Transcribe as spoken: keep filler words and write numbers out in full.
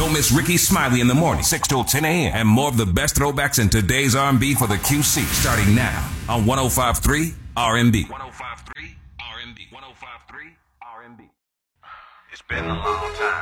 Don't miss Ricky Smiley in the morning, six till ten a.m. And more of the best throwbacks in today's R and B for the Q C, starting now on one oh five point three R and B. one oh five point three R and B. one oh five point three R and B. It's been a long time.